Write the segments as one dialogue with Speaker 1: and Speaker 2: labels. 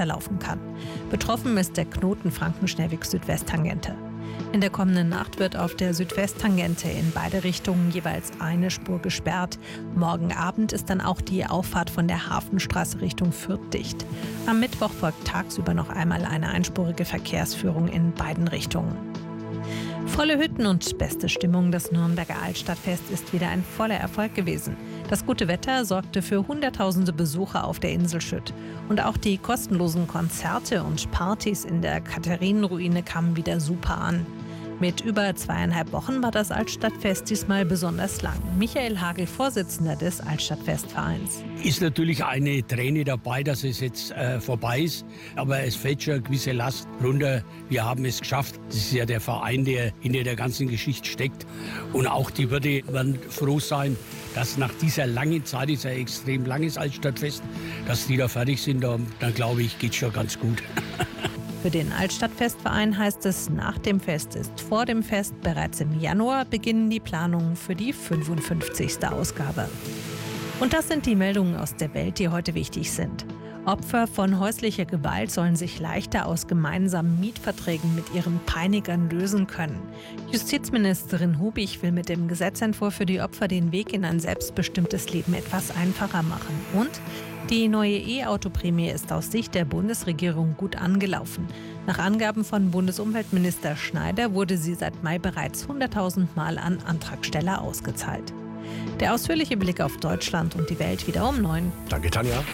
Speaker 1: weiterlaufen kann. Betroffen ist der Knoten Frankenschnellweg-Südwesttangente. In der kommenden Nacht wird auf der Südwesttangente in beide Richtungen jeweils eine Spur gesperrt. Morgen Abend ist dann auch die Auffahrt von der Hafenstraße Richtung Fürth dicht. Am Mittwoch folgt tagsüber noch einmal eine einspurige Verkehrsführung in beiden Richtungen. Volle Hütten und beste Stimmung. Das Nürnberger Altstadtfest ist wieder ein voller Erfolg gewesen. Das gute Wetter sorgte für hunderttausende Besucher auf der Insel Schütt. Und auch die kostenlosen Konzerte und Partys in der Katharinenruine kamen wieder super an. Mit über 2,5 Wochen war das Altstadtfest diesmal besonders lang. Michael Hagel, Vorsitzender des Altstadtfestvereins.
Speaker 2: Ist natürlich eine Träne dabei, dass es jetzt vorbei ist. Aber es fällt schon eine gewisse Last runter. Wir haben es geschafft. Das ist ja der Verein, der hinter der ganzen Geschichte steckt. Und auch die Wirte werden froh sein, dass nach dieser langen Zeit, ist ein extrem langes Altstadtfest, dass die da fertig sind. Dann glaube ich, geht es schon ganz gut.
Speaker 1: Für den Altstadtfestverein heißt es, nach dem Fest ist vor dem Fest. Bereits im Januar beginnen die Planungen für die 55. Ausgabe. Und das sind die Meldungen aus der Welt, die heute wichtig sind. Opfer von häuslicher Gewalt sollen sich leichter aus gemeinsamen Mietverträgen mit ihren Peinigern lösen können. Justizministerin Hubig will mit dem Gesetzentwurf für die Opfer den Weg in ein selbstbestimmtes Leben etwas einfacher machen. Und die neue E-Auto-Prämie ist aus Sicht der Bundesregierung gut angelaufen. Nach Angaben von Bundesumweltminister Schneider wurde sie seit Mai bereits 100.000 Mal an Antragsteller ausgezahlt. Der ausführliche Blick auf Deutschland und die Welt wieder um 9.
Speaker 3: Danke, Tanja.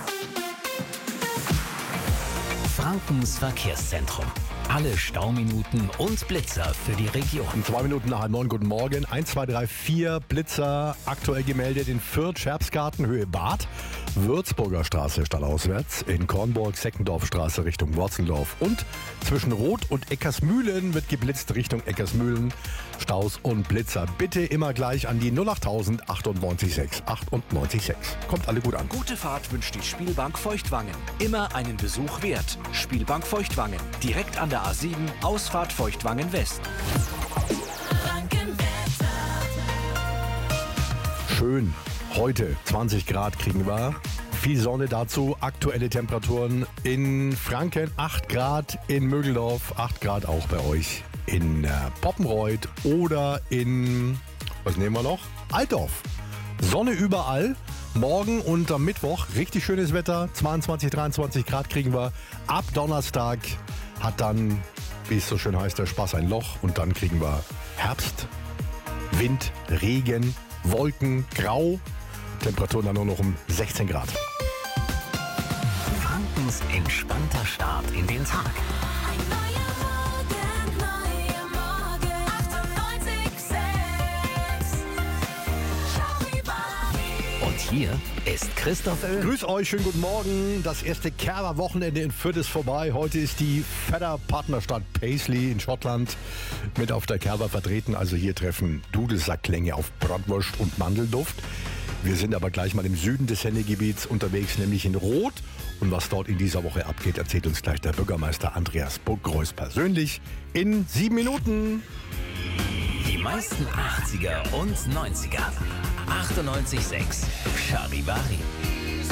Speaker 4: Frankens Verkehrszentrum. Alle Stauminuten und Blitzer für die Region.
Speaker 3: 2 Minuten nach 9, guten Morgen. 1, 2, 3, 4 Blitzer aktuell gemeldet in Fürth, Scherbsgarten, Höhe Bad, Würzburger Straße stallauswärts, in Kornburg, Seckendorfstraße Richtung Worzeldorf und zwischen Roth und Eckersmühlen wird geblitzt Richtung Eckersmühlen, Staus und Blitzer. Bitte immer gleich an die 08000 98 6 98 6. Kommt alle gut an.
Speaker 4: Gute Fahrt wünscht die Spielbank Feuchtwangen. Immer einen Besuch wert. Spielbank Feuchtwangen. Direkt an der A7, Ausfahrt Feuchtwangen West.
Speaker 3: Schön. Heute 20 Grad kriegen wir. Viel Sonne dazu. Aktuelle Temperaturen in Franken 8 Grad, in Mögeldorf 8 Grad auch bei euch. In Poppenreuth oder in, was nehmen wir noch? Altdorf. Sonne überall. Morgen und am Mittwoch richtig schönes Wetter. 22, 23 Grad kriegen wir. Ab Donnerstag hat dann, wie es so schön heißt, der Spaß ein Loch. Und dann kriegen wir Herbst, Wind, Regen, Wolken, Grau. Temperaturen dann nur noch um 16 Grad.
Speaker 4: Frankens entspannter Start in den Tag.
Speaker 5: Ein neuer Morgen, 98,6. Charivari.
Speaker 4: Und hier ist Christoph Oehlen.
Speaker 3: Grüß euch, schönen guten Morgen. Das erste Kerber-Wochenende in Fürth ist vorbei. Heute ist die Fedder-Partnerstadt Paisley in Schottland mit auf der Kerber vertreten. Also hier treffen Dudelsackklänge auf Bratwurst und Mandelduft. Wir sind aber gleich mal im Süden des Sendegebiets unterwegs, nämlich in Roth. Und was dort in dieser Woche abgeht, erzählt uns gleich der Bürgermeister Andreas Burggreuß persönlich in 7 Minuten.
Speaker 4: Die meisten 80er und 90er. 98,6. Charivari.